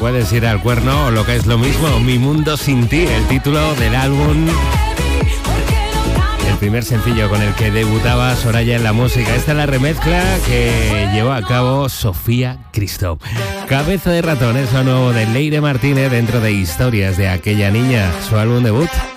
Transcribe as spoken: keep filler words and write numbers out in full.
puedes ir al cuerno o lo que es lo mismo, Mi Mundo Sin Ti, el título del álbum, el primer sencillo con el que debutaba Soraya en la música. Esta es la remezcla que llevó a cabo Sofía Christoph. Cabeza de ratón es lo nuevo de Leire Martínez dentro de Historias de aquella niña, su álbum debut.